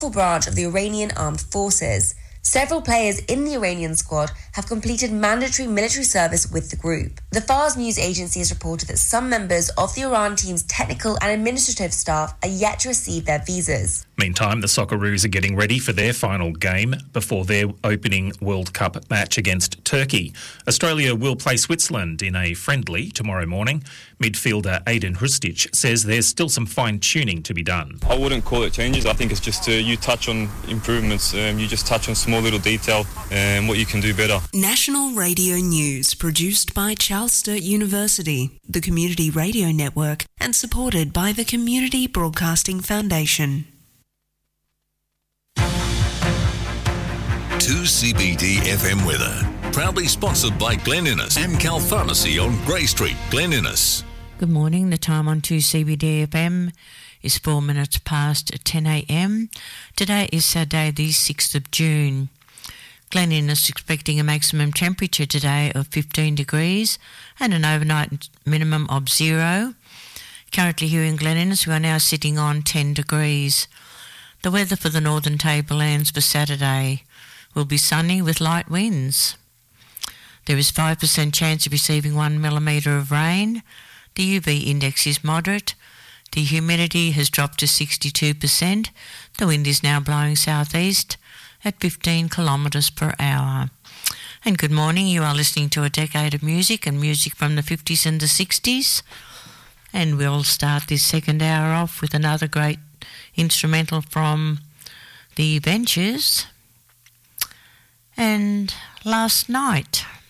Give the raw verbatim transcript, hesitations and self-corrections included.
branch of the Iranian Armed Forces. Several players in the Iranian squad have completed mandatory military service with the group. The Fars news agency has reported that some members of the Iran team's technical and administrative staff are yet to receive their visas. Meantime, the Socceroos are getting ready for their final game before their opening World Cup match against Turkey. Australia will play Switzerland in a friendly tomorrow morning. Midfielder Aiden Hrustic says there's still some fine-tuning to be done. I wouldn't call it changes. I think it's just uh, you touch on improvements. Um, you just touch on small little detail and what you can do better. National Radio News, produced by Charles Sturt University, the Community Radio Network, and supported by the Community Broadcasting Foundation. two C B D F M weather. Proudly sponsored by Glen Innes, Amcal Pharmacy on Grey Street, Glen Innes. Good morning. The time on two C B D F M is four minutes past ten a m. Today is Saturday, the sixth of June. Glen Innes expecting a maximum temperature today of fifteen degrees and an overnight minimum of zero. Currently here in Glen Innes, we are now sitting on ten degrees. The weather for the Northern Tablelands for Saturday will be sunny with light winds. There is five percent chance of receiving one millimetre of rain. The U V index is moderate. The humidity has dropped to sixty-two percent. The wind is now blowing southeast at fifteen kilometres per hour. And good morning, you are listening to a decade of music and music from the fifties and the sixties. And we'll start this second hour off with another great instrumental from the Ventures. And Last Night.